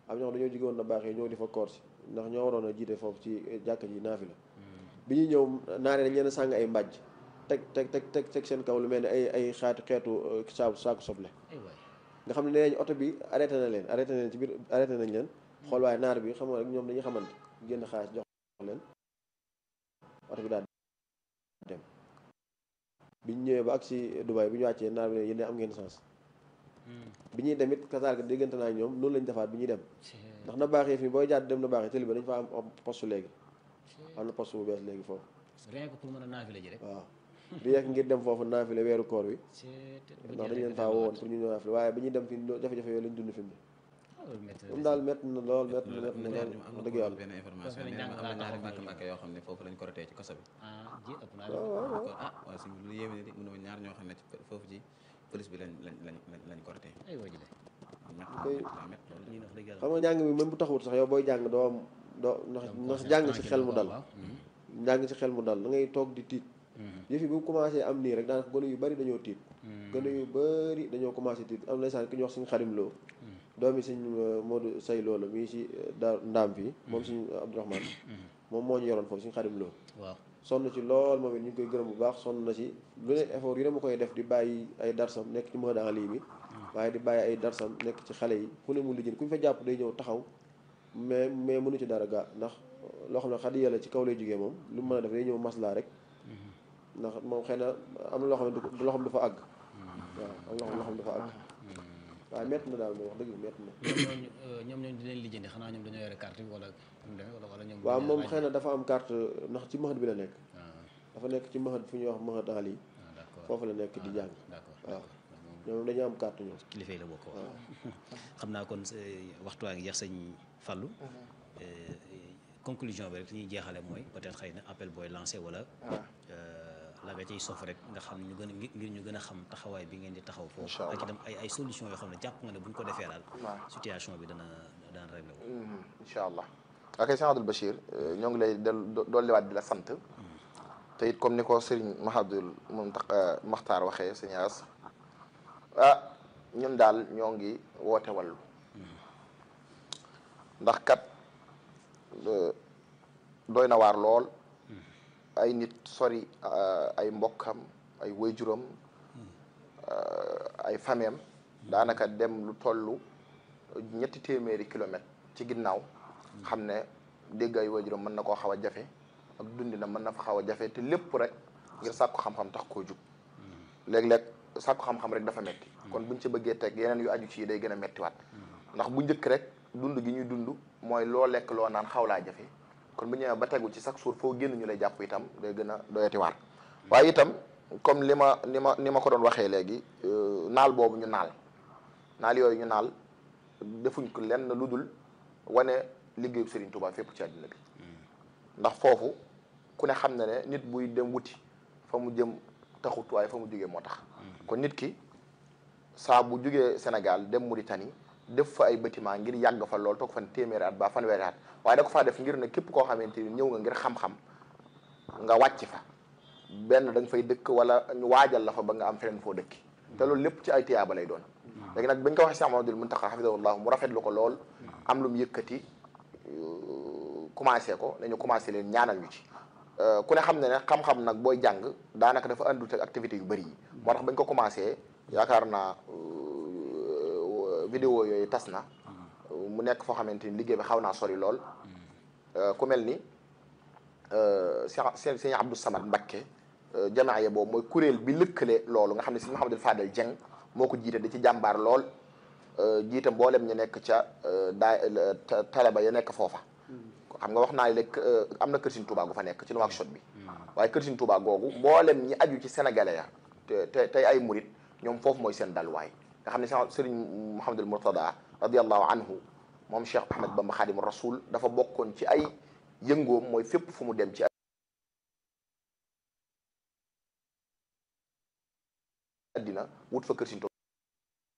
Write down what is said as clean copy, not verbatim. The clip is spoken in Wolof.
am ñoo xam dañoo jóge woon na baaxee ñëw di fa koor si ndax ñoo waroon a jiite foofu ci jàkka ji naafila bi ñuy ñëw naare dañ leen a sàng ay mbàjj teg seen kaw lu mel ne ay xeetu saaku soble nga xam ne nee nañ oto bi arrêté nañ ci biir arrêté nañ leen xool waaye naar bi xam nga rek ñoom dañuy xamante génn xaalis jox leen oto bi daal dem biñ ñëwee ba ak si Dubaï bi ñu wàccee naar bi ne yéen am ngeen sens bi ñuy dem it kasaar ga déggante naa ñoom noonu lañ defaat bi ñuy dem ndax na baaxee fii booy jaat dem na baaxee tëli ba dañ fa am poste léegi am na poste bu bees léegi foofu rien que pour mën a naafile ji rek waaw di yekk ngir dem foofu naafile weeru koor wi ndax dañ leen faa woowoon pour ñu ñëw naafile waaye bi ñuy dem fi jafe-jafe yooyu lañ dund fi mu moom daal métti na lool métti na lool dëgg yàlla benn information am na ñaari mbàkk yoo xam ne foofu lañ ko rotee ci kaso bi waaw si lu yéeme ni mu ne ñaar ñoo xam ne foofu ci police bi lañ ko rotee xam nga njàng mi même bu taxawut sax yow booy jàng doo am ndax jàng ci xel mu dal njàng ci xel mu dal da ngay toog di tiit yëf yi bu commencé am nii rek daanaka gone yu bari dañoo tiit gone yu bari dañoo commencé tiit am na saan ki ñu wax suñu xarim loo doomi suñ Modou Say loola mii si da ndaam fii moom suñ Abdourahmane moom moo ñu yoroon foofu suñu xarim loo waaw sonn ci lool moom it ñu ngi koy gërëm bu baax sonn na ci lu ne effort yu ne ma koy def di bàyyi ay darsam nekk ci mën en lii bi waaye di bàyyi ay darsam nekk ci xale yi ku ne mu lijjën ku ñu fa jàpp day ñëw taxaw mais mënu ci dara gaa ndax loo xam ne xadi yàlla ci kaw lay jógee moom lu mu mën a def day ñëw maslaa rek ndax moom xëy na am na loo xam ne loo xam dafa àgg waaw am loo xam dafa àgg waaye métti na daal moo wax dëgg métti na ñoom di leen lijjanti xanaa ñoom dañoo yore carte bi wala ñoom waaw moom xëy na dafa am carte ndax ci mahad bi la nekk dafa nekk ci mahad fu ñuy wax mahad en lii foofu la nekk di jàng waaw ñoom dañu am carte ñoom kilifa yi la bokk waaw xam naa kon waxtu waa ngi jeex sëñ Fallou conclusion bi rek li ñuy jeexale mooy peut-être xëy na appel booy lancé wala la nga ciy sof rek nga xam ñu gën a ngir ñu gën a xam taxawaay bi ngeen di taxaw foofu ak itam ay solution yoo xam ne jàpp nga ne bu ñu ko defee daal situation bi dana réglé wu incha allah ak Cheikh Abdoul Bachir ñoo ngi lay dolliwaat di la sant te it comme ni ko Serigne Mahamadul Maxtaar waxee sëñ As ñun daal ñoo ngi woote wàllu ndax kat doy na waar lool ay nit sori ay mbokkam ay waajuram ay fameem daanaka dem lu tollu 300 kilomètres ci ginnaaw xam ne dégg ay waajuram mën na koo xaw a jafe ak dundi na mën na fa xaw a jafe te lépp rek ngir sàkku xam-xam tax koo jug léeg-léeg sàkku xam-xam rek dafa metti kon buñ ci bëggee teg yeneen yu aju ci yi day gën a mettiwaat ndax bu njëkk rek dund gi ñuy dund mooy loo lekk loo naan xaw laa jafe kon bu ñëwee ba tegu ci chaque jour foo génn ñu lay jàpp itam day gën a doyati waar waaye itam comme ni ma ko doon waxee léegi naal boobu ñu naal yooyu ñu naal defuñ ko lenn lu dul wane liggéeyu Serigne Touba fépp ci àddina bi ndax foofu ku ne xam na ne nit buy dem wuti fa mu jëm taxut waaye fa mu jógee moo tax kon nit ki saa bu jógee Sénégal dem Mauritanie def fa ay bâtiment ngir yàgg fa lool toog fan téeméeri at ba fanweeri at waaye da ko faa def ngir ne képp koo xamante ni ñëw nga ngir xam-xam nga wàcc fa benn da nga fay dëkk wala ñu waajal la fa ba nga am feneen foo dëkki te loolu lépp ci ay tiyaaba lay doon léegi nag bañ ko waxee Cheikh Mamadou Mountakha hafidahullah mu rafetlu ko lool am lu mu yëkkati commencé ko nañu commencé leen ñaanal ñu ci ku ne xam ne xam-xam nag booy jàng daanaka dafa àndut ak activité yu bëri yi moo tax bañ ko commencé yaakaar naa vidéo yooyu tas na mu nekk foo xamante ni liggéey bi xaw naa sori lool ku mel ni sëñ Abdou Samad Mbakke jamaaya boobu mooy kuréel bi lëkkale loolu nga xam ne sëñ Mouhamadou Fadel Dieng moo ko jiite di ci jàmbaar lool jiite mboolem ñu nekk ca talaba ya nekk foofa xam nga wax naa léegi am na kër Sëñ Touba gu fa nekk ci Nouakchott bi waaye kër Sëñ Touba googu mboolem ñi aju ci sénégalais ya te tey ay murit ñoom foofu mooy seen dalwaay nga xam ne Serigne Mouhamadul Mourtada radiallahu anhu moom Cheikh Ahmed Bamba Khadim Rasoul dafa bokkoon ci ay yëngoom mooy fépp fu mu dem ci àddina wut fa kër Sëñ Touba